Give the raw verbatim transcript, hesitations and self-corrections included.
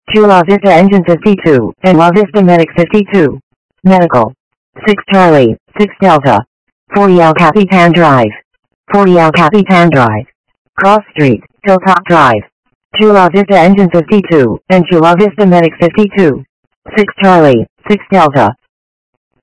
Chula Vista Engine fifty-two, and La Vista Medic fifty-two. Medical. six Charlie, six Delta. forty El Capitan Drive. forty El Capitan Drive. Cross Street, Hilltop Drive. Chula Vista Engine fifty-two, and Chula Vista Medic fifty-two. six Charlie, six Delta.